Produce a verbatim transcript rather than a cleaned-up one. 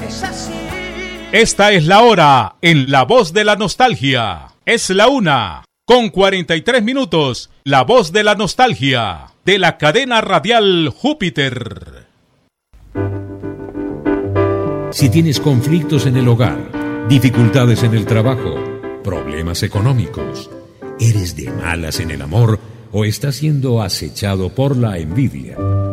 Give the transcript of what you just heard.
es así. Esta es la hora en La Voz de la Nostalgia. Es la una, con cuarenta y tres minutos. La Voz de la Nostalgia, de la cadena radial Júpiter. Si tienes conflictos en el hogar, dificultades en el trabajo, problemas económicos, eres de malas en el amor o estás siendo acechado por la envidia,